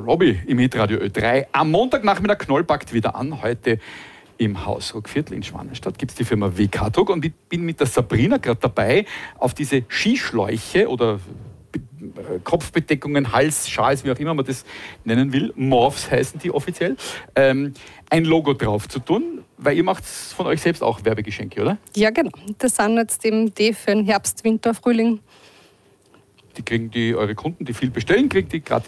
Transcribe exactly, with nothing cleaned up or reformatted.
Robbie im Hitradio Ö drei. Am Montagnachmittag Knoll packt wieder an. Heute im Hausruckviertel in Schwanenstadt gibt es die Firma W K-Druck und ich bin mit der Sabrina gerade dabei, auf diese Skischläuche oder Kopfbedeckungen, Hals, Schals, wie auch immer man das nennen will, Morphs heißen die offiziell, ähm, ein Logo drauf zu tun, weil ihr macht von euch selbst auch Werbegeschenke, oder? Ja, genau. Das sind jetzt eben die für den Herbst, Winter, Frühling. Die kriegen die, eure Kunden, die viel bestellen, kriegen die gratis.